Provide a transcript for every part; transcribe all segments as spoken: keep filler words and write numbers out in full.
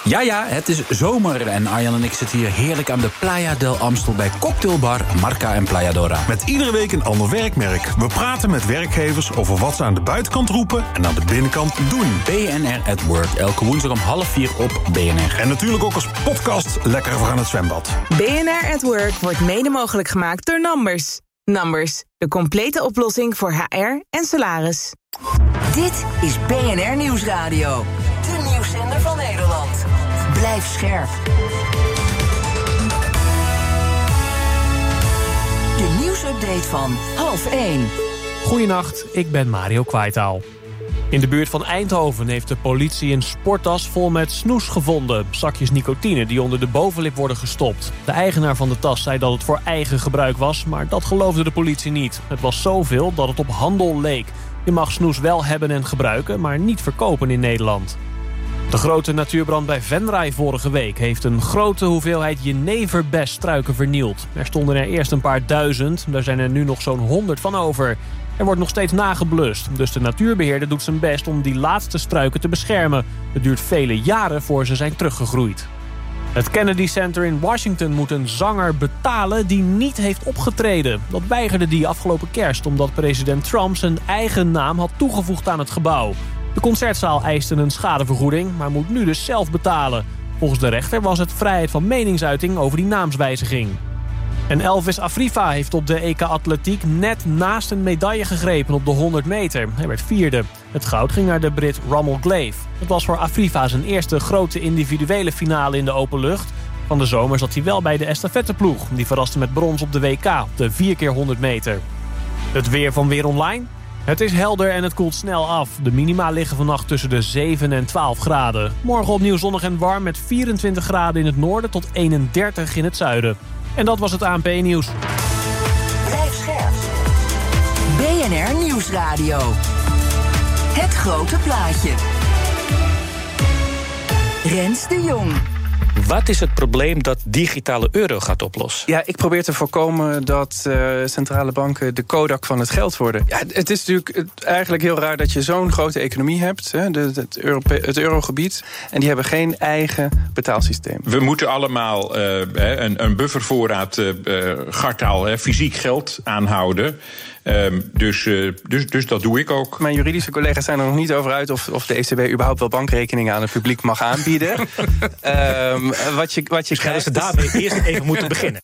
Ja, ja, het is zomer en Arjan en ik zitten hier heerlijk aan de Playa del Amstel bij cocktailbar Marca en Playa Dora. Met iedere week een ander werkmerk. We praten met werkgevers over wat ze aan de buitenkant roepen en aan de binnenkant doen. B N R at Work, elke woensdag om half vier op B N R. En natuurlijk ook als podcast lekker voor aan het zwembad. B N R at Work wordt mede mogelijk gemaakt door Numbers. Numbers, de complete oplossing voor H R en salaris. Dit is B N R Nieuwsradio. De nieuwszender van Nederland. Blijf scherp. De nieuwsupdate van half één. Goedenacht, ik ben Mario Kwaitaal. In de buurt van Eindhoven heeft de politie een sporttas vol met snoes gevonden. Zakjes nicotine die onder de bovenlip worden gestopt. De eigenaar van de tas zei dat het voor eigen gebruik was, maar dat geloofde de politie niet. Het was zoveel dat het op handel leek. Je mag snoes wel hebben en gebruiken, maar niet verkopen in Nederland. De grote natuurbrand bij Venray vorige week heeft een grote hoeveelheid jeneverbesstruiken vernield. Er stonden er eerst een paar duizend, daar zijn er nu nog zo'n honderd van over. Er wordt nog steeds nageblust, dus de natuurbeheerder doet zijn best om die laatste struiken te beschermen. Het duurt vele jaren voor ze zijn teruggegroeid. Het Kennedy Center in Washington moet een zanger betalen die niet heeft opgetreden. Dat weigerde die afgelopen kerst omdat president Trump zijn eigen naam had toegevoegd aan het gebouw. De concertzaal eiste een schadevergoeding, maar moet nu dus zelf betalen. Volgens de rechter was het vrijheid van meningsuiting over die naamswijziging. En Elvis Afrifa heeft op de E K Atletiek net naast een medaille gegrepen op de honderd meter. Hij werd vierde. Het goud ging naar de Brit Rommel Glaive. Het was voor Afrifa zijn eerste grote individuele finale in de open lucht. Van de zomer zat hij wel bij de estafetteploeg. Die verraste met brons op de W K op de vier keer honderd meter. Het weer van Weer Online. Het is helder en het koelt snel af. De minima liggen vannacht tussen de zeven en twaalf graden. Morgen opnieuw zonnig en warm met vierentwintig graden in het noorden tot eenendertig in het zuiden. En dat was het A N P-nieuws. Blijf scherp. B N R Nieuwsradio. Het grote plaatje. Rens de Jong. Wat is het probleem dat digitale euro gaat oplossen? Ja, ik probeer te voorkomen dat uh, centrale banken de Kodak van het geld worden. Ja, het is natuurlijk eigenlijk heel raar dat je zo'n grote economie hebt, hè, de, het, Europe- het eurogebied, en die hebben geen eigen betaalsysteem. We moeten allemaal uh, een, een buffervoorraad uh, gartaal, uh, fysiek geld aanhouden. Um, dus, uh, dus, dus dat doe ik ook. Mijn juridische collega's zijn er nog niet over uit of, of de E C B überhaupt wel bankrekeningen aan het publiek mag aanbieden. um, wat je, wat je krijgt. Ze daarmee eerst even moeten beginnen.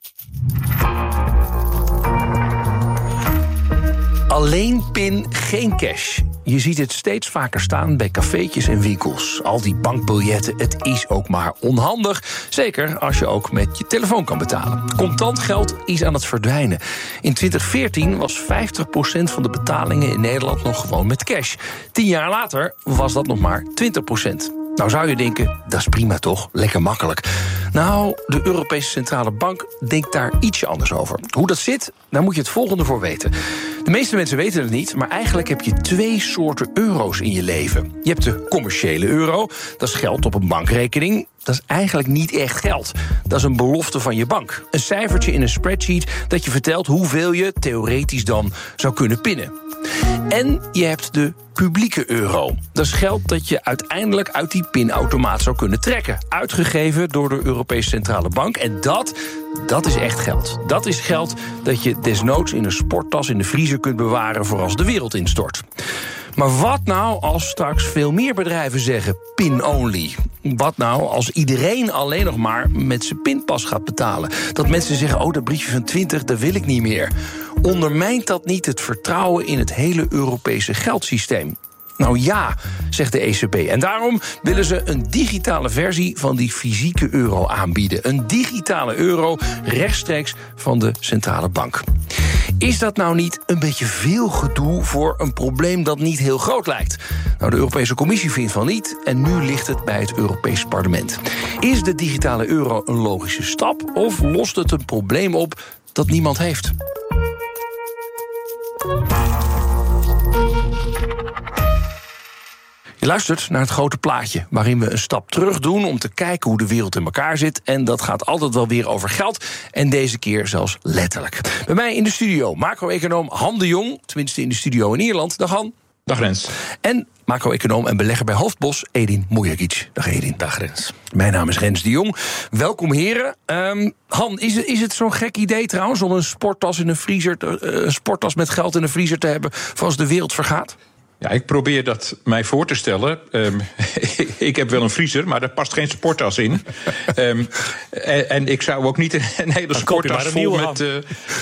Alleen pin, geen cash. Je ziet het steeds vaker staan bij cafeetjes en winkels. Al die bankbiljetten, het is ook maar onhandig. Zeker als je ook met je telefoon kan betalen. Contant geld is aan het verdwijnen. In twintig veertien was vijftig procent van de betalingen in Nederland nog gewoon met cash. Tien jaar later was dat nog maar twintig procent. Nou zou je denken, dat is prima toch? Lekker makkelijk. Nou, de Europese Centrale Bank denkt daar ietsje anders over. Hoe dat zit, daar moet je het volgende voor weten. De meeste mensen weten het niet, maar eigenlijk heb je twee soorten euro's in je leven. Je hebt de commerciële euro, dat is geld op een bankrekening. Dat is eigenlijk niet echt geld. Dat is een belofte van je bank. Een cijfertje in een spreadsheet dat je vertelt hoeveel je theoretisch dan zou kunnen pinnen. En je hebt de publieke euro. Dat is geld dat je uiteindelijk uit die pinautomaat zou kunnen trekken. Uitgegeven door de Europese Centrale Bank. En dat, dat is echt geld. Dat is geld dat je desnoods in een sporttas in de vriezer kunt bewaren voor als de wereld instort. Maar wat nou als straks veel meer bedrijven zeggen pin-only? Wat nou als iedereen alleen nog maar met zijn pinpas gaat betalen? Dat mensen zeggen, oh, dat briefje van twintig, dat wil ik niet meer. Ondermijnt dat niet het vertrouwen in het hele Europese geldsysteem? Nou ja, zegt de E C B. En daarom willen ze een digitale versie van die fysieke euro aanbieden. Een digitale euro rechtstreeks van de centrale bank. Is dat nou niet een beetje veel gedoe voor een probleem dat niet heel groot lijkt? Nou, de Europese Commissie vindt van niet en nu ligt het bij het Europees Parlement. Is de digitale euro een logische stap of lost het een probleem op dat niemand heeft? Je luistert naar het grote plaatje, waarin we een stap terug doen om te kijken hoe de wereld in elkaar zit. En dat gaat altijd wel weer over geld. En deze keer zelfs letterlijk. Bij mij in de studio, macro-econoom Han de Jong, tenminste in de studio in Ierland. Dag Han. Dag Rens. En macro-econoom en belegger bij Hoofdbos, Edin Mujagic. Dag Edin. Dag Rens. Mijn naam is Rens de Jong. Welkom heren. Um, Han, is het, is het zo'n gek idee trouwens om een sporttas in een vriezer, uh, een sporttas met geld in een vriezer te hebben voor als de wereld vergaat? Ja, ik probeer dat mij voor te stellen. Um, ik heb wel een vriezer, maar daar past geen sporttas in. um, en, en ik zou ook niet een, een hele Dan sporttas vol met... Uh,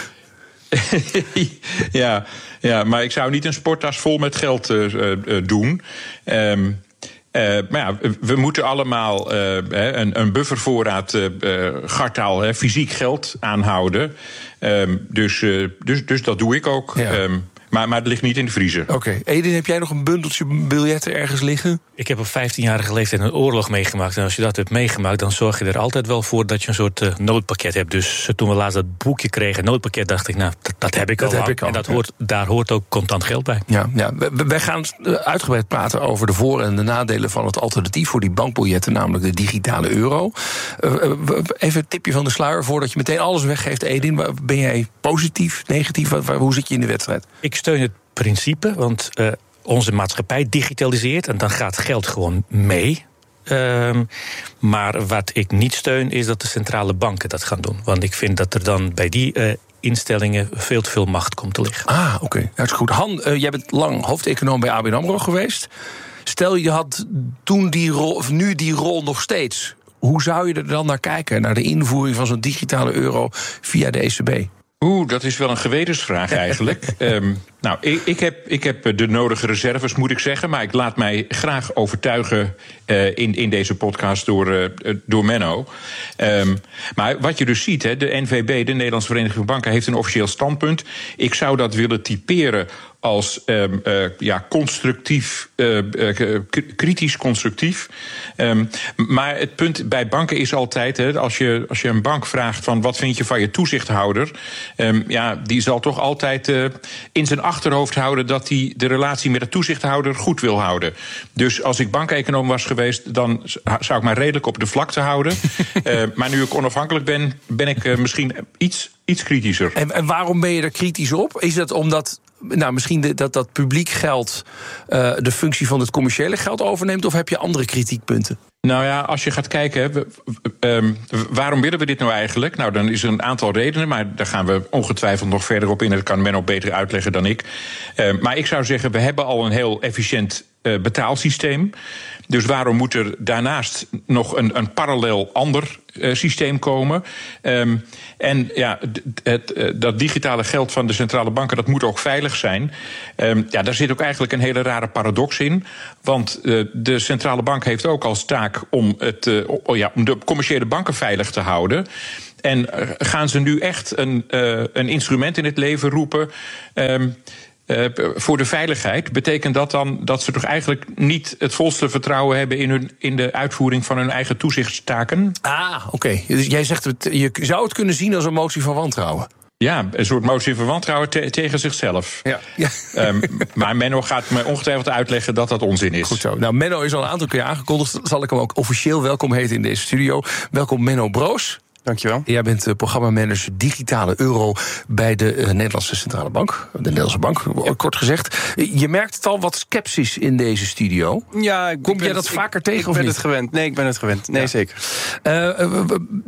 ja, ja, maar ik zou niet een sporttas vol met geld uh, uh, doen. Um, Uh, maar ja, we moeten allemaal uh, een, een buffervoorraad uh, gartaal, uh, fysiek geld aanhouden. Um, dus, uh, dus, dus dat doe ik ook. Ja. Um, maar, maar het ligt niet in de vriezer. Oké. Okay. Edin, heb jij nog een bundeltje biljetten ergens liggen? Ik heb op vijftienjarige leeftijd een oorlog meegemaakt. En als je dat hebt meegemaakt, dan zorg je er altijd wel voor dat je een soort uh, noodpakket hebt. Dus uh, toen we laatst dat boekje kregen, noodpakket, dacht ik, nou, dat, dat heb ik dat al. Heb ik al. En dat hoort, daar hoort ook contant geld bij. Ja, ja. Wij gaan uitgebreid praten over de voor- en de nadelen van het alternatief voor die bankbiljetten, namelijk de digitale euro. Uh, even een tipje van de sluier voordat je meteen alles weggeeft, Edin. Ben jij positief, negatief? Hoe zit je in de wedstrijd? Ik steun het principe, want uh, onze maatschappij digitaliseert en dan gaat geld gewoon mee. Uh, maar wat ik niet steun is dat de centrale banken dat gaan doen. Want ik vind dat er dan bij die uh, instellingen veel te veel macht komt te liggen. Ah, oké. Okay. Dat is goed. Han, uh, jij bent lang hoofdeconoom bij A B N AMRO geweest. Stel je had toen die rol, of nu die rol nog steeds. Hoe zou je er dan naar kijken, naar de invoering van zo'n digitale euro via de E C B? Oeh, dat is wel een gewetensvraag eigenlijk. um, nou, ik, ik, heb, ik heb de nodige reserves, moet ik zeggen. Maar ik laat mij graag overtuigen uh, in, in deze podcast door, uh, door Menno. Um, maar wat je dus ziet, hè, de N V B, de Nederlandse Vereniging van Banken, heeft een officieel standpunt. Ik zou dat willen typeren als um, uh, ja, constructief, uh, uh, kritisch constructief. Um, maar het punt bij banken is altijd, hè, als je, als je een bank vraagt van wat vind je van je toezichthouder, um, ja, die zal toch altijd uh, in zijn achterhoofd houden dat hij de relatie met de toezichthouder goed wil houden. Dus als ik bankeconoom was geweest, dan zou ik mij redelijk op de vlakte houden. uh, maar nu ik onafhankelijk ben, ben ik uh, misschien iets, iets kritischer. En, en waarom ben je er kritisch op? Is dat omdat nou, misschien de, dat dat publiek geld uh, de functie van het commerciële geld overneemt, of heb je andere kritiekpunten? Nou ja, als je gaat kijken, we, um, waarom willen we dit nou eigenlijk? Nou, dan is er een aantal redenen, maar daar gaan we ongetwijfeld nog verder op in. Dat kan Menno beter uitleggen dan ik. Uh, maar ik zou zeggen, we hebben al een heel efficiënt uh, betaalsysteem. Dus waarom moet er daarnaast nog een, een parallel ander uh, systeem komen? Um, en ja, het, het, dat digitale geld van de centrale banken, dat moet ook veilig zijn. Um, ja, daar zit ook eigenlijk een hele rare paradox in. Want uh, de centrale bank heeft ook als taak om, het, uh, oh ja, om de commerciële banken veilig te houden. En uh, gaan ze nu echt een, uh, een instrument in het leven roepen Um, Uh, voor de veiligheid, betekent dat dan dat ze toch eigenlijk niet het volste vertrouwen hebben in, hun, in de uitvoering van hun eigen toezichtstaken? Ah, oké. Okay. Dus jij zegt, het, je zou het kunnen zien als een motie van wantrouwen. Ja, een soort motie van wantrouwen te, tegen zichzelf. Ja. Ja. Um, maar Menno gaat me ongetwijfeld uitleggen dat dat onzin is. Goed zo. Nou, Menno is al een aantal keer aangekondigd. Zal ik hem ook officieel welkom heten in deze studio. Welkom Menno Broos. Dankjewel. Jij bent uh, programmamanager digitale euro bij de uh, Nederlandse Centrale Bank. De Nederlandse Bank, ja. Kort gezegd. Je merkt het al wat sceptisch in deze studio. Ja, ik Kom ben jij dat het, vaker ik, tegen ik of ben niet? het gewend. Nee, ik ben het gewend. Nee, ja. Zeker. Uh, uh,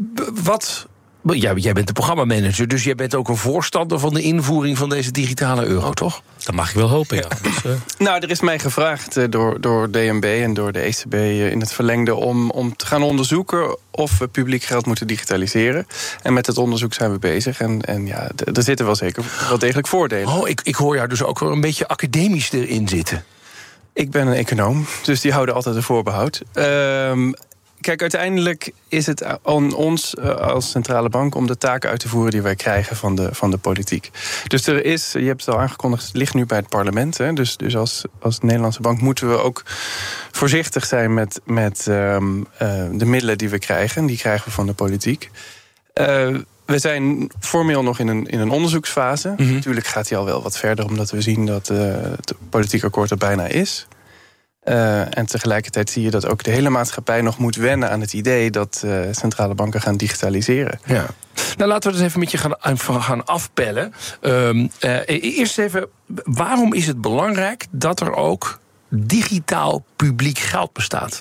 wat... Ja, jij bent de programmamanager, dus jij bent ook een voorstander van de invoering van deze digitale euro, toch? Dat mag ik wel hopen, ja. Dus, uh... Nou, er is mij gevraagd uh, door, door D N B en door de E C B uh, in het verlengde om, om te gaan onderzoeken of we publiek geld moeten digitaliseren. En met het onderzoek zijn we bezig. En, en ja, d- er zitten wel zeker wel degelijk voordelen. Oh, ik, ik hoor jou dus ook wel een beetje academisch erin zitten. Ik ben een econoom, dus die houden altijd een voorbehoud. Uh, Kijk, uiteindelijk is het aan ons als centrale bank om de taken uit te voeren die wij krijgen van de, van de politiek. Dus er is, je hebt het al aangekondigd, het ligt nu bij het parlement. Hè, dus dus als, als Nederlandse bank moeten we ook voorzichtig zijn met, met um, uh, de middelen die we krijgen. Die krijgen we van de politiek. Uh, we zijn formeel nog in een, in een onderzoeksfase. Mm-hmm. Natuurlijk gaat die al wel wat verder, omdat we zien dat uh, het politiek akkoord er bijna is. Uh, en tegelijkertijd zie je dat ook de hele maatschappij nog moet wennen aan het idee dat uh, centrale banken gaan digitaliseren. Ja. Nou, laten we dus even met je gaan, gaan afpellen. Um, uh, eerst even, waarom is het belangrijk dat er ook digitaal publiek geld bestaat?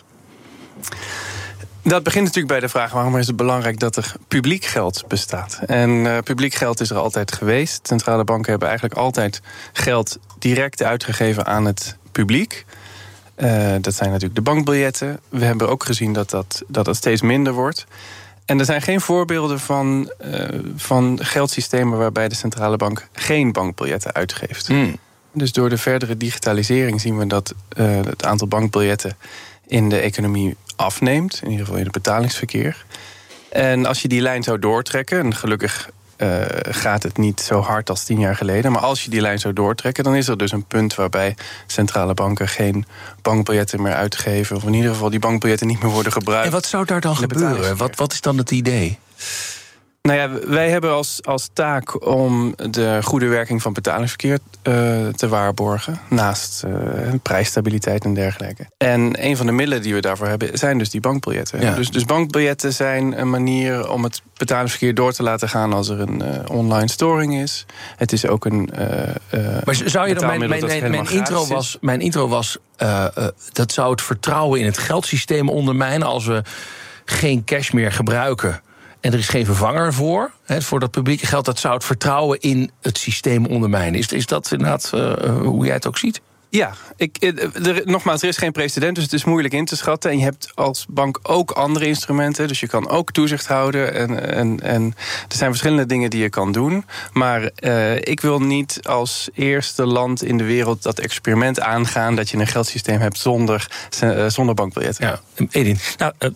Dat begint natuurlijk bij de vraag: waarom is het belangrijk dat er publiek geld bestaat? En uh, publiek geld is er altijd geweest. Centrale banken hebben eigenlijk altijd geld direct uitgegeven aan het publiek. Uh, dat zijn natuurlijk de bankbiljetten. We hebben ook gezien dat dat, dat dat steeds minder wordt. En er zijn geen voorbeelden van, uh, van geldsystemen waarbij de centrale bank geen bankbiljetten uitgeeft. Mm. Dus door de verdere digitalisering zien we dat uh, het aantal bankbiljetten in de economie afneemt, in ieder geval in het betalingsverkeer. En als je die lijn zou doortrekken, en gelukkig uh, gaat het niet zo hard als tien jaar geleden, maar als je die lijn zou doortrekken, dan is er dus een punt waarbij centrale banken geen bankbiljetten meer uitgeven, of in ieder geval die bankbiljetten niet meer worden gebruikt. En wat zou daar dan gebeuren? Wat, wat is dan het idee? Nou ja, wij hebben als, als taak om de goede werking van betalingsverkeer uh, te waarborgen, naast uh, prijsstabiliteit en dergelijke. En een van de middelen die we daarvoor hebben zijn dus die bankbiljetten. Ja. Dus, dus bankbiljetten zijn een manier om het betalingsverkeer door te laten gaan als er een uh, online storing is. Het is ook een uh, uh, maar zou je dan mijn, mijn, mijn, mijn intro was, mijn intro was uh, uh, dat zou het vertrouwen in het geldsysteem ondermijnen als we geen cash meer gebruiken. En er is geen vervanger voor, hè, voor dat publieke geld. Dat zou het vertrouwen in het systeem ondermijnen. Is, is dat inderdaad uh, hoe jij het ook ziet? Ja, ik, er, nogmaals, er is geen precedent, dus het is moeilijk in te schatten. En je hebt als bank ook andere instrumenten, dus je kan ook toezicht houden. En, en, en er zijn verschillende dingen die je kan doen. Maar uh, ik wil niet als eerste land in de wereld dat experiment aangaan dat je een geldsysteem hebt zonder, uh, zonder bankbiljetten. Ja, Edin. Nou, uh,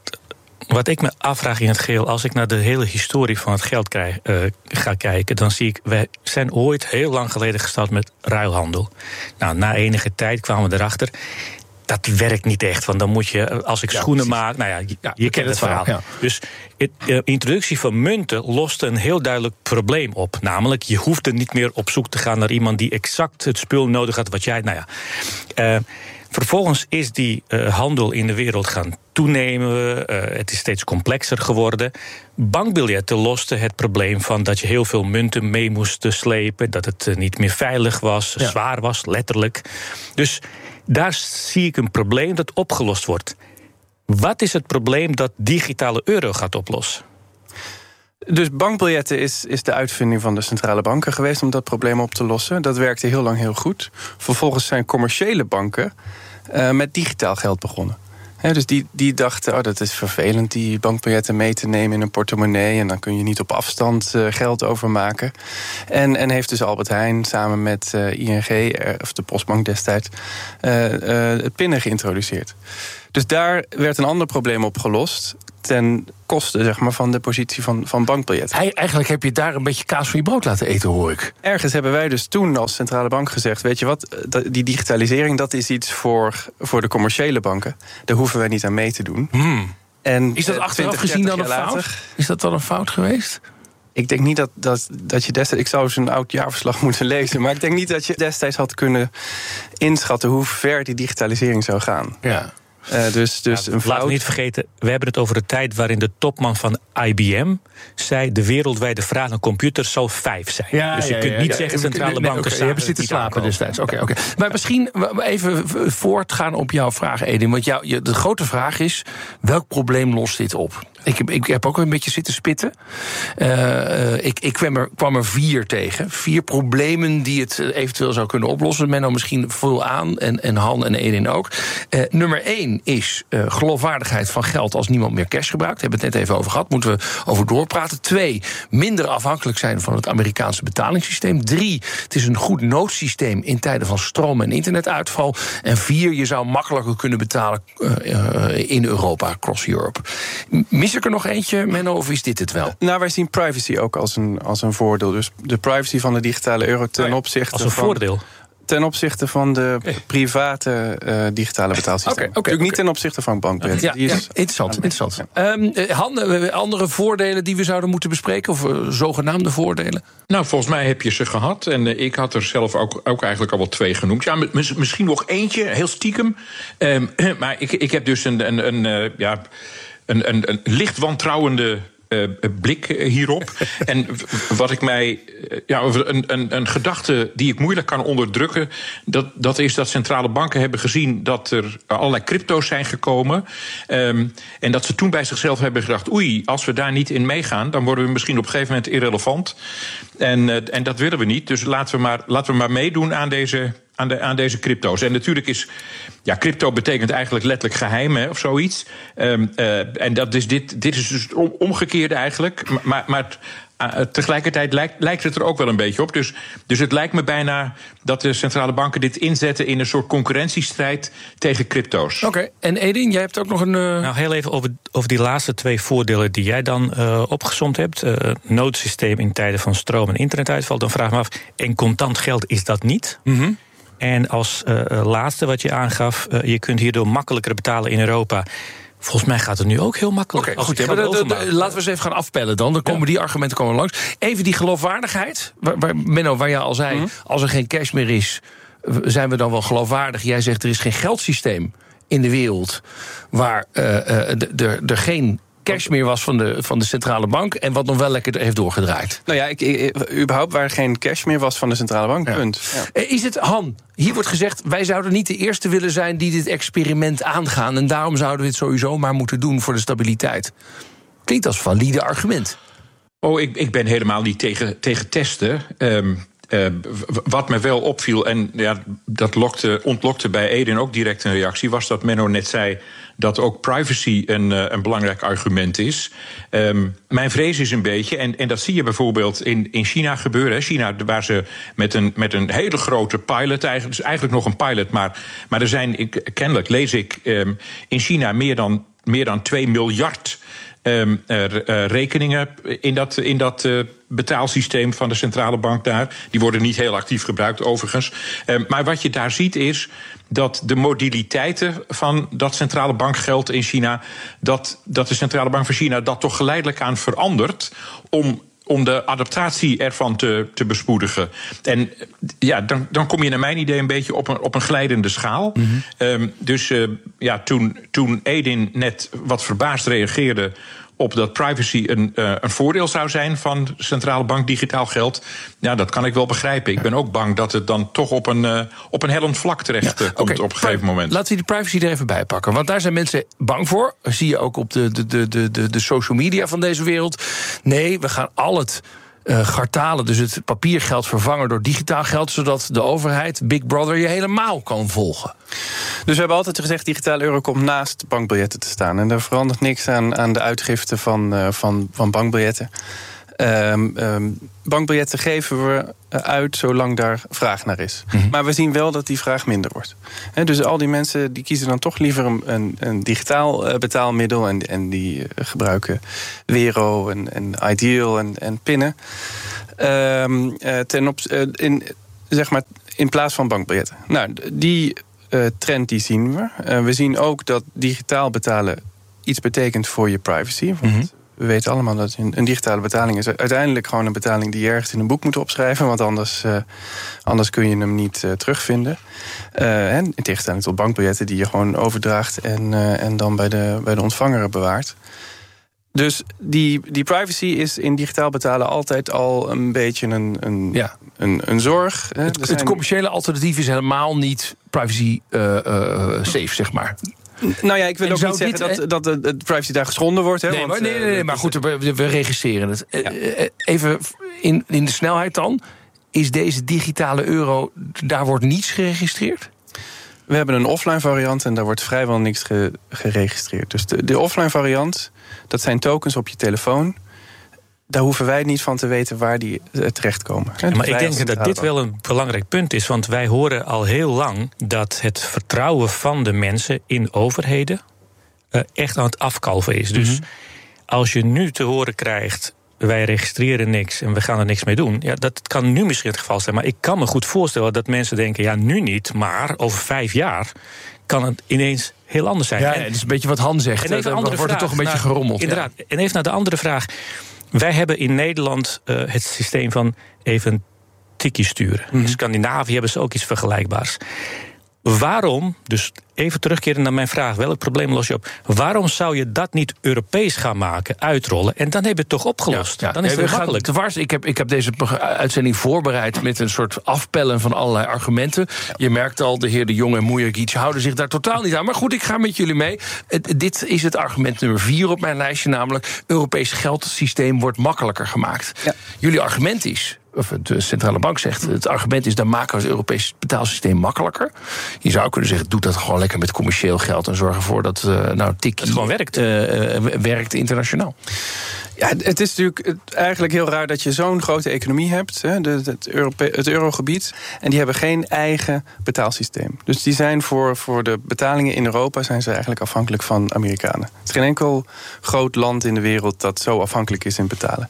wat ik me afvraag in het geheel, als ik naar de hele historie van het geld krijg, uh, ga kijken, dan zie ik, wij zijn ooit heel lang geleden gestart met ruilhandel. Nou, na enige tijd kwamen we erachter, dat werkt niet echt. Want dan moet je, als ik ja, schoenen precies. maak, nou ja, je, ja, je kent het verhaal. Ja. Dus de uh, introductie van munten loste een heel duidelijk probleem op. Namelijk, je hoefde niet meer op zoek te gaan naar iemand die exact het spul nodig had wat jij, nou ja. Uh, Vervolgens is die uh, handel in de wereld gaan toenemen. Uh, het is steeds complexer geworden. Bankbiljetten losten het probleem van dat je heel veel munten mee moest slepen, dat het uh, niet meer veilig was, ja. zwaar was, letterlijk. Dus daar zie ik een probleem dat opgelost wordt. Wat is het probleem dat digitale euro gaat oplossen? Dus bankbiljetten is, is de uitvinding van de centrale banken geweest om dat probleem op te lossen. Dat werkte heel lang heel goed. Vervolgens zijn commerciële banken uh, met digitaal geld begonnen. He, dus die, die dachten, oh, dat is vervelend, die bankbiljetten mee te nemen in een portemonnee, en dan kun je niet op afstand uh, geld overmaken. En, en heeft dus Albert Heijn samen met uh, I N G, of de Postbank destijds, uh, uh, het pinnen geïntroduceerd. Dus daar werd een ander probleem opgelost ten koste, zeg maar, van de positie van, van bankbiljetten. Eigenlijk heb je daar een beetje kaas van je brood laten eten, hoor ik. Ergens hebben wij dus toen als centrale bank gezegd, weet je wat, die digitalisering, dat is iets voor, voor de commerciële banken. Daar hoeven wij niet aan mee te doen. Hmm. En is dat achteraf gezien dan een fout? Later, is dat dan een fout geweest? Ik denk niet dat, dat, dat je destijds... Ik zou eens een oud jaarverslag moeten lezen, maar ik denk niet dat je destijds had kunnen inschatten hoe ver die digitalisering zou gaan. Ja. Uh, dus, dus ja, een fout. Laat niet vergeten, we hebben het over de tijd waarin de topman van I B M zei, de wereldwijde vraag naar computers zal vijf zijn. Ja, dus je ja, kunt ja, niet ja, zeggen ja, centrale nee, banken... Okay, je hebt zitten slapen destijds. Oké, okay, okay. Maar misschien even voortgaan op jouw vraag, Edin. Want jou, de grote vraag is, welk probleem lost dit op? Ik heb, ik heb ook een beetje zitten spitten. Uh, ik ik kwam, er, kwam er vier tegen. Vier problemen die het eventueel zou kunnen oplossen. Menno misschien vul aan, en, en Han en Edin ook. Uh, nummer één is uh, geloofwaardigheid van geld als niemand meer cash gebruikt. Daar hebben we het net even over gehad. Moeten we over doorpraten. Twee, minder afhankelijk zijn van het Amerikaanse betalingssysteem. Drie, het is een goed noodsysteem in tijden van stroom- en internetuitval. En vier, je zou makkelijker kunnen betalen uh, uh, in Europa, across Europe. Mis ik er nog eentje, Menno, of is dit het wel? Nou, wij zien privacy ook als een, als een voordeel. Dus de privacy van de digitale euro ten opzichte als een van... voordeel? ten opzichte van de okay. private uh, digitale betaalsystemen. Okay, okay, Natuurlijk okay. niet ten opzichte van bankbiljetten. Ja, ja, interessant. interessant. Ja. Um, Han, andere voordelen die we zouden moeten bespreken? Of uh, zogenaamde voordelen? Nou, volgens mij heb je ze gehad. En uh, ik had er zelf ook, ook eigenlijk al wel twee genoemd. Ja, mis, misschien nog eentje, heel stiekem. Um, maar ik, ik heb dus een, een, een, uh, ja, een, een, een licht wantrouwende Uh, blik hierop. En wat ik mij. Ja, een, een, een gedachte die ik moeilijk kan onderdrukken. Dat, dat is dat centrale banken hebben gezien dat er allerlei crypto's zijn gekomen. Um, en dat ze toen bij zichzelf hebben gedacht: oei, als we daar niet in meegaan, dan worden we misschien op een gegeven moment irrelevant. En, uh, en dat willen we niet. Dus laten we maar, laten we maar meedoen aan deze. Aan, de, aan deze crypto's. En natuurlijk is. Ja, crypto betekent eigenlijk letterlijk geheim, hè, of zoiets. Um, uh, en dat is dit, dit is dus het omgekeerde eigenlijk. Maar, maar uh, tegelijkertijd lijkt, lijkt het er ook wel een beetje op. Dus, dus het lijkt me bijna dat de centrale banken dit inzetten in een soort concurrentiestrijd tegen crypto's. Oké, okay. En Edin, jij hebt ook nog een. Uh... Nou, heel even over, over die laatste twee voordelen die jij dan uh, opgesomd hebt. Uh, noodsysteem in tijden van stroom- en internetuitval. Dan vraag ik me af, en contant geld is dat niet? Mm-hmm. En als uh, laatste wat je aangaf, uh, je kunt hierdoor makkelijker betalen in Europa. Volgens mij gaat het nu ook heel makkelijk. Oké, okay, goed. Ja, de, de, de, laten we eens even gaan afpellen dan. Dan komen ja. die argumenten komen langs. Even die geloofwaardigheid. Waar, waar, Menno, waar jij al zei, mm-hmm. als er geen cash meer is, zijn we dan wel geloofwaardig? Jij zegt, er is geen geldsysteem in de wereld waar er uh, geen cash meer was van de, van de centrale bank en wat nog wel lekker heeft doorgedraaid. Nou ja, ik, ik, überhaupt waar geen cash meer was van de centrale bank, ja. punt. Ja. Is het, Han, hier wordt gezegd, wij zouden niet de eerste willen zijn die dit experiment aangaan en daarom zouden we het sowieso maar moeten doen voor de stabiliteit. Klinkt als valide argument. Oh, ik, ik ben helemaal niet tegen, tegen testen. Um, Uh, wat me wel opviel, en ja, dat lokte, ontlokte bij Edin ook direct een reactie, was dat Menno net zei dat ook privacy een, uh, een belangrijk argument is. Um, mijn vrees is een beetje, en, en dat zie je bijvoorbeeld in, in China gebeuren. Hè. China, waar ze met een, met een hele grote pilot, eigenlijk, dus eigenlijk nog een pilot, maar, maar er zijn, ik, kennelijk lees ik, um, in China meer dan, meer dan twee miljard Um, uh, uh, rekeningen in dat, in dat uh, betaalsysteem van de centrale bank daar. Die worden niet heel actief gebruikt overigens. Um, maar wat je daar ziet is dat de modaliteiten van dat centrale bankgeld in China, dat, dat de centrale bank van China dat toch geleidelijk aan verandert om om de adaptatie ervan te, te bespoedigen. En ja, dan, dan kom je naar mijn idee een beetje op een, op een glijdende schaal. Mm-hmm. Um, dus uh, ja, toen, toen Edin net wat verbaasd reageerde op dat privacy een, uh, een voordeel zou zijn van de centrale bank digitaal geld, ja, dat kan ik wel begrijpen. Ik ben ook bang dat het dan toch op een, uh, op een hellend vlak terecht ja, komt okay. op een gegeven moment. Laten we die privacy er even bij pakken, want daar zijn mensen bang voor. Dat zie je ook op de, de, de, de, de social media van deze wereld. Nee, we gaan al het Uh, gartalen, dus het papiergeld vervangen door digitaal geld, zodat de overheid, Big Brother, je helemaal kan volgen. Dus we hebben altijd gezegd, digitale euro komt naast bankbiljetten te staan. En er verandert niks aan, aan de uitgifte van, uh, van, van bankbiljetten. Um, um, bankbiljetten geven we uit zolang daar vraag naar is. Mm-hmm. Maar we zien wel dat die vraag minder wordt. He, dus al die mensen die kiezen dan toch liever een, een, een digitaal uh, betaalmiddel en, en die uh, gebruiken Wero en, en Ideal en, en pinnen. Um, uh, ten op, uh, in, zeg maar in plaats van bankbiljetten. Nou, die uh, trend die zien we. Uh, we zien ook dat digitaal betalen iets betekent voor je privacy. Want mm-hmm. we weten allemaal dat een, een digitale betaling is uiteindelijk gewoon een betaling die je ergens in een boek moet opschrijven. Want anders, uh, anders kun je hem niet uh, terugvinden. Uh, en in tegenstelling tot bankbiljetten die je gewoon overdraagt en, uh, en dan bij de, bij de ontvanger bewaart. Dus die, die privacy is in digitaal betalen altijd al een beetje een, een, ja. een, een zorg. Het, het zijn... commerciële alternatief is helemaal niet privacy uh, uh, safe, zeg maar. Nou ja, ik wil en ook niet zeggen dit, dat, dat de privacy daar geschonden wordt. Hè, nee, want, maar, nee, nee, nee, nee, maar goed, we, we registreren het. Ja. Even in, in de snelheid dan. Is deze digitale euro, daar wordt niets geregistreerd? We hebben een offline variant en daar wordt vrijwel niks ge, geregistreerd. Dus de, de offline variant, dat zijn tokens op je telefoon. Daar hoeven wij niet van te weten waar die terechtkomen. Ja, maar ik denk dat dit wel een belangrijk punt is. Want wij horen al heel lang dat het vertrouwen van de mensen in overheden uh, echt aan het afkalven is. Mm-hmm. Dus als je nu te horen krijgt, wij registreren niks en we gaan er niks mee doen. Ja, dat kan nu misschien het geval zijn, maar ik kan me goed voorstellen dat mensen denken, ja, nu niet, maar over vijf jaar kan het ineens heel anders zijn. Ja, en, het is een beetje wat Han zegt. En even dan wordt vraag, het toch een beetje nou, gerommeld. Inderdaad. Ja. En even naar de andere vraag. Wij hebben in Nederland uh, het systeem van even tikkie sturen. Mm-hmm. In Scandinavië hebben ze ook iets vergelijkbaars. Waarom, dus even terugkeren naar mijn vraag, welk probleem los je op? Waarom zou je dat niet Europees gaan maken, uitrollen, en dan heb je het toch opgelost? Ja, ja. Dan is het makkelijk. Dwars, ik, heb, ik heb deze uitzending voorbereid met een soort afpellen van allerlei argumenten. Je merkt al, de heer De Jong en Mujagic houden zich daar totaal niet aan. Maar goed, ik ga met jullie mee. Het, dit is het argument nummer vier op mijn lijstje, namelijk Europees geldsysteem wordt makkelijker gemaakt. Ja. Jullie argument is, of de centrale bank zegt, het argument is, dan maken we het Europees betaalsysteem makkelijker. Je zou kunnen zeggen, doe dat gewoon lekker met commercieel geld en zorg ervoor dat uh, nou tikkie gewoon werkt. Uh, uh, werkt internationaal. Ja, het is natuurlijk eigenlijk heel raar dat je zo'n grote economie hebt, hè, het, het, Europe, het eurogebied, en die hebben geen eigen betaalsysteem. Dus die zijn voor, voor de betalingen in Europa zijn ze eigenlijk afhankelijk van Amerikanen. Het is geen enkel groot land in de wereld dat zo afhankelijk is in betalen.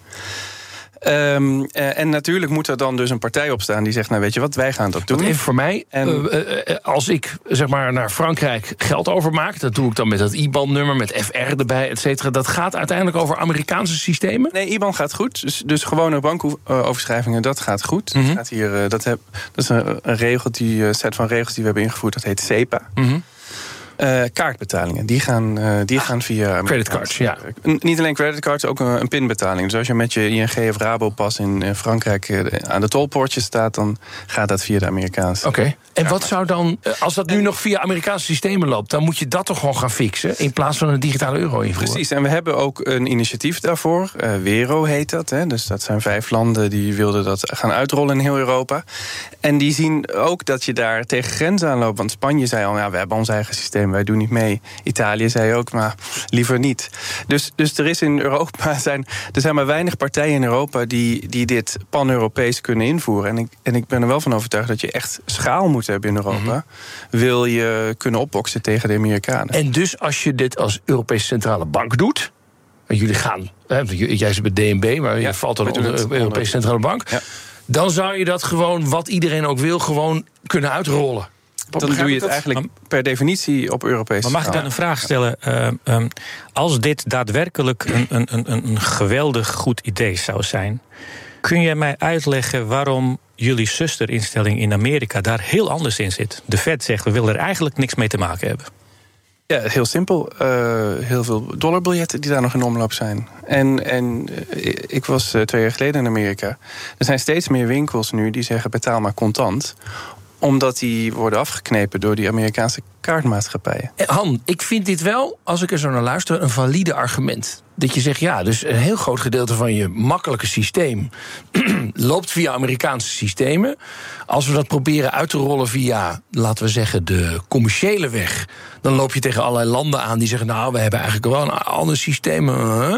Um, uh, en natuurlijk moet er dan dus een partij opstaan die zegt, nou weet je wat, wij gaan dat doen. Want even voor mij, en uh, uh, als ik zeg maar naar Frankrijk geld overmaak, dat doe ik dan met dat I B A N-nummer, met F R erbij, et cetera. Dat gaat uiteindelijk over Amerikaanse systemen? Nee, I B A N gaat goed. Dus, dus gewone bankoverschrijvingen, dat gaat goed. Mm-hmm. Dat, gaat hier, uh, dat, heb, dat is een, een regel, die uh, set van regels die we hebben ingevoerd, dat heet SEPA. Mm-hmm. Uh, kaartbetalingen, die gaan, uh, die ah, gaan via creditcards, ja. Uh, niet alleen creditcards, ook een, een pinbetaling. Dus als je met je I N G of Rabopas in uh, Frankrijk uh, aan de tolpoortjes staat, dan gaat dat via de Amerikaanse. Oké. Okay. En wat zou dan, als dat nu en, nog via Amerikaanse systemen loopt, dan moet je dat toch gewoon gaan fixen in plaats van een digitale euro invoeren? Precies, en we hebben ook een initiatief daarvoor. Uh, Wero heet dat. Hè. Dus dat zijn vijf landen die wilden dat gaan uitrollen in heel Europa. En die zien ook dat je daar tegen grenzen aan loopt. Want Spanje zei al, ja, we hebben ons eigen systeem, wij doen niet mee. Italië zei ook, maar liever niet. Dus, dus er is in Europa zijn, er zijn maar weinig partijen in Europa die, die dit pan-Europees kunnen invoeren. En ik, en ik ben er wel van overtuigd dat je echt schaal moet hebben in Europa. Mm-hmm. Wil je kunnen opboksen tegen de Amerikanen. En dus als je dit als Europese Centrale Bank doet, en jullie gaan, hè, jij zit bij D N B, maar je ja, valt dan onder de Europese Centrale Bank, ja. Dan zou je dat gewoon, wat iedereen ook wil, gewoon kunnen uitrollen. Dan doe je het eigenlijk per definitie op Europees. Maar mag ik dan een vraag stellen? Uh, um, als dit daadwerkelijk een, een, een, een geweldig goed idee zou zijn, kun je mij uitleggen waarom jullie zusterinstelling in Amerika daar heel anders in zit? De Fed zegt, we willen er eigenlijk niks mee te maken hebben. Ja, heel simpel. Uh, heel veel dollarbiljetten die daar nog in omloop zijn. En, en uh, ik was uh, twee jaar geleden in Amerika. Er zijn steeds meer winkels nu die zeggen, betaal maar contant, omdat die worden afgeknepen door die Amerikaanse kaartmaatschappijen. Han, ik vind dit wel, als ik er zo naar luister, een valide argument. Dat je zegt, ja, dus een heel groot gedeelte van je makkelijke systeem loopt via Amerikaanse systemen. Als we dat proberen uit te rollen via, laten we zeggen, de commerciële weg, dan loop je tegen allerlei landen aan die zeggen, nou, we hebben eigenlijk wel een ander systeem. Huh?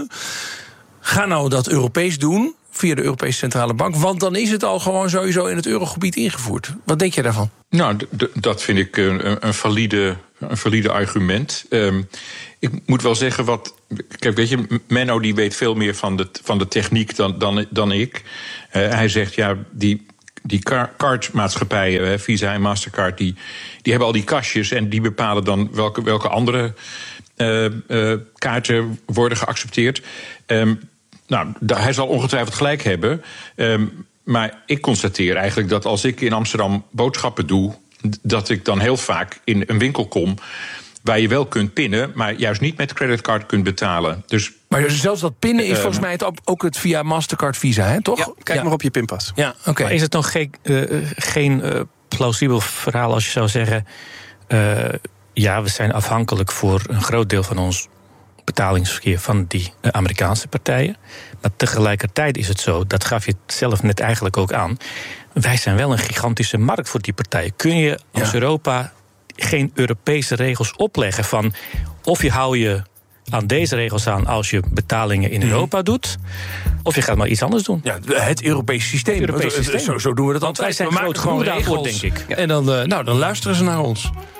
Ga nou dat Europees doen via de Europese Centrale Bank, want dan is het al gewoon sowieso in het eurogebied ingevoerd. Wat denk je daarvan? Nou, d- d- dat vind ik een, een, valide, een valide argument. Um, ik moet wel zeggen, wat, kijk, weet je, Menno die weet veel meer van de, van de techniek dan, dan, dan ik. Uh, hij zegt, ja, die, die kaartmaatschappijen, Visa en Mastercard, die, die hebben al die kastjes en die bepalen dan welke, welke andere uh, uh, kaarten worden geaccepteerd. Um, Nou, hij zal ongetwijfeld gelijk hebben. Um, maar ik constateer eigenlijk dat als ik in Amsterdam boodschappen doe, dat ik dan heel vaak in een winkel kom waar je wel kunt pinnen, maar juist niet met creditcard kunt betalen. Dus, maar zelfs dat pinnen is uh, volgens mij het ook het via Mastercard Visa, hè, toch? Ja, kijk ja. maar op je pinpas. Ja, oké. Okay. Is het nog geen, uh, geen uh, plausibel verhaal als je zou zeggen, Uh, ja, we zijn afhankelijk voor een groot deel van ons betalingsverkeer van die uh, Amerikaanse partijen. Maar tegelijkertijd is het zo, dat gaf je zelf net eigenlijk ook aan, wij zijn wel een gigantische markt voor die partijen. Kun je als ja. Europa geen Europese regels opleggen van of je hou je aan deze regels aan als je betalingen in Europa mm. doet, of je gaat maar iets anders doen. Ja, het Europese systeem. Het Europese systeem. Zo, zo doen we dat Want altijd. wij zijn we maken gewoon regels, denk ik. Ja. En dan, uh, nou, dan luisteren ze naar ons.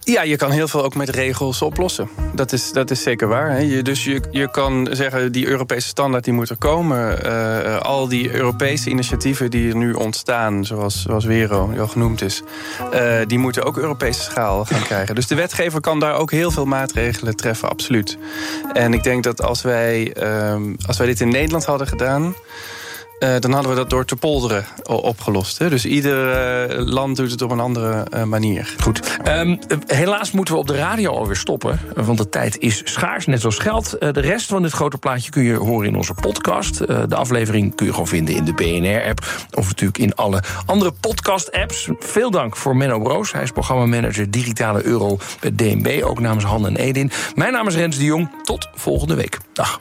Ja, je kan heel veel ook met regels oplossen. Dat is, dat is zeker waar. Hè. Je, dus je, je kan zeggen, die Europese standaard die moet er komen. Uh, al die Europese initiatieven die er nu ontstaan, zoals, zoals Wero, die al genoemd is, uh, die moeten ook Europese schaal gaan krijgen. Dus de wetgever kan daar ook heel veel maatregelen treffen, absoluut. En ik denk dat als wij, um, als wij dit in Nederland hadden gedaan, Uh, dan hadden we dat door te polderen opgelost. Hè? Dus ieder uh, land doet het op een andere uh, manier. Goed. Um, helaas moeten we op de radio alweer stoppen. Want de tijd is schaars, net zoals geld. Uh, de rest van dit grote plaatje kun je horen in onze podcast. Uh, de aflevering kun je gewoon vinden in de B N R-app. Of natuurlijk in alle andere podcast-apps. Veel dank voor Menno Broos. Hij is programmamanager Digitale Euro bij D N B. Ook namens Han en Edin. Mijn naam is Rens de Jong. Tot volgende week. Dag.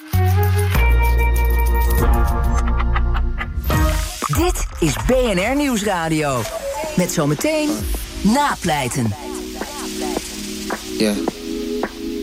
Dit is B N R Nieuwsradio. Met zometeen Napleiten. Ja.